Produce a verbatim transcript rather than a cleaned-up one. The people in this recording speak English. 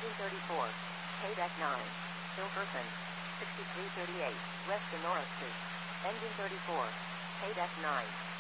Engine thirty-four. Paydeck nine. Hilkerson. sixty-three thirty-eight. West Sonora Street. Engine thirty-four. Paydeck nine.